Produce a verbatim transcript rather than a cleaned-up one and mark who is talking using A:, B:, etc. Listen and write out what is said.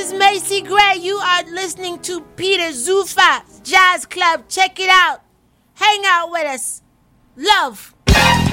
A: is Macy Gray. You are listening to Peter Zuffa Jazz Club. Check it out. Hang out with us. Love.